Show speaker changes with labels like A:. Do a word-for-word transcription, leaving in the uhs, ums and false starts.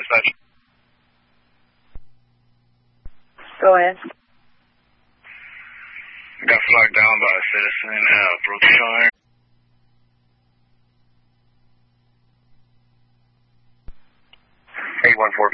A: dispatch.
B: Go ahead.
A: Got flagged down by a citizen at Brookshire. eight one four